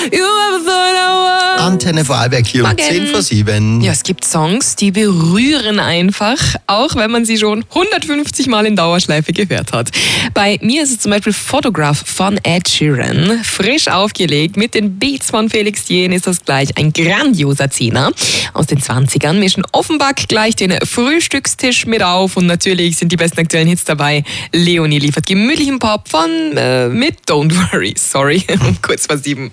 You ever thought I was. Antenne Vorarlberg hier um Morgen. 6:10. Ja, es gibt Songs, die berühren einfach, auch wenn man sie schon 150 Mal in Dauerschleife gehört hat. Bei mir ist es zum Beispiel Photograph von Ed Sheeran. Frisch aufgelegt mit den Beats von Felix Jähn ist das gleich ein grandioser Zehner. Aus den 20ern mischen Offenbach gleich den Frühstückstisch mit auf und natürlich sind die besten aktuellen Hits dabei. Leonie liefert gemütlichen Pop mit Don't Worry, sorry, um kurz vor 7.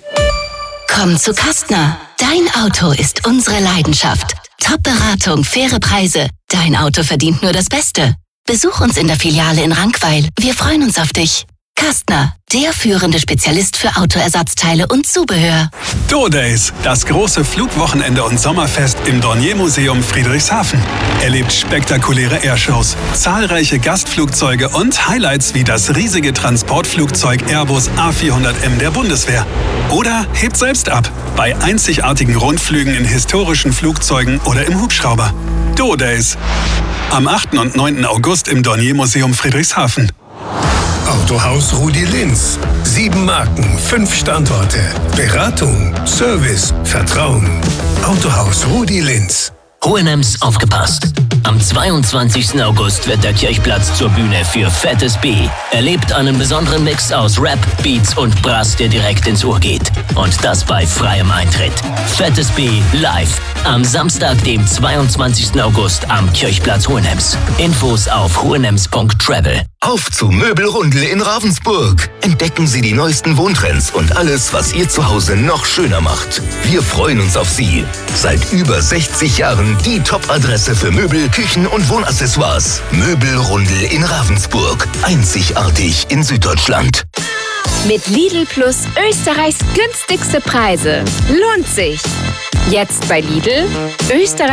Komm zu Kastner. Dein Auto ist unsere Leidenschaft. Top-Beratung, faire Preise. Dein Auto verdient nur das Beste. Besuch uns in der Filiale in Rankweil. Wir freuen uns auf dich. Kastner, der führende Spezialist für Autoersatzteile und Zubehör. Do-Days, das große Flugwochenende und Sommerfest im Dornier-Museum Friedrichshafen. Erlebt spektakuläre Airshows, zahlreiche Gastflugzeuge und Highlights wie das riesige Transportflugzeug Airbus A400M der Bundeswehr. Oder hebt selbst ab bei einzigartigen Rundflügen in historischen Flugzeugen oder im Hubschrauber. Do-Days. Am 8. und 9. August im Dornier-Museum Friedrichshafen. Autohaus Rudi Linz. 7 Marken, 5 Standorte. Beratung, Service, Vertrauen. Autohaus Rudi Linz. Hohenems aufgepasst. Am 22. August wird der Kirchplatz zur Bühne für Fettes B. Erlebt einen besonderen Mix aus Rap, Beats und Brass, der direkt ins Ohr geht. Und das bei freiem Eintritt. Fettes B live. Am Samstag, dem 22. August am Kirchplatz Hohenems. Infos auf hohenems.travel. Auf zu Möbelrundel in Ravensburg. Entdecken Sie die neuesten Wohntrends und alles, was Ihr Zuhause noch schöner macht. Wir freuen uns auf Sie. Seit über 60 Jahren die Top-Adresse für Möbel, Küchen und Wohnaccessoires. Möbelrundel in Ravensburg. Einzigartig in Süddeutschland. Mit Lidl Plus Österreichs günstigste Preise. Lohnt sich. Jetzt bei Lidl Österreich.